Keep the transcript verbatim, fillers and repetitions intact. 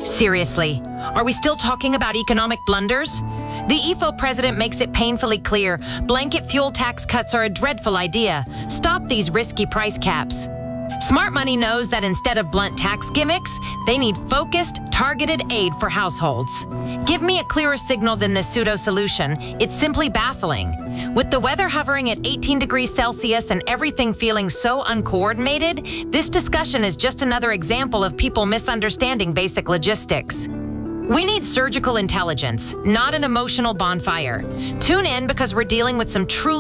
Seriously, are we still talking about economic blunders? The E F O president makes it painfully clear blanket fuel tax cuts are a dreadful idea. Stop these risky price caps. Smart Money knows that instead of blunt tax gimmicks, they need focused, targeted aid for households. Give me a clearer signal than this pseudo-solution. It's simply baffling. With the weather hovering at eighteen degrees Celsius and everything feeling so uncoordinated, this discussion is just another example of people misunderstanding basic logistics. We need surgical intelligence, not an emotional bonfire. Tune in because we're dealing with some truly